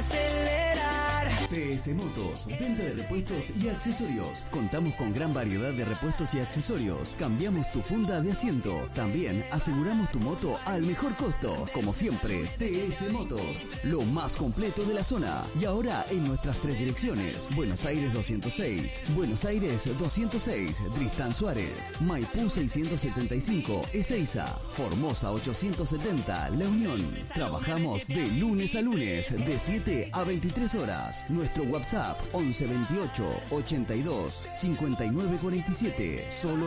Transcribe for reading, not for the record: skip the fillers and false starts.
acelerar. TS Motos, venta de repuestos y accesorios. Contamos con gran variedad de repuestos y accesorios. Cambiamos tu funda de asiento. También aseguramos tu moto al mejor costo. Como siempre, TS Motos, lo más completo de la zona. Y ahora en nuestras 3 direcciones: Buenos Aires 206, Buenos Aires 206, Tristán Suárez, Maipú 675, Ezeiza, Formosa 870, La Unión. Trabajamos de lunes a lunes, de 7 a 23 horas. Nuestro WhatsApp 11 28 82 59 47. Solo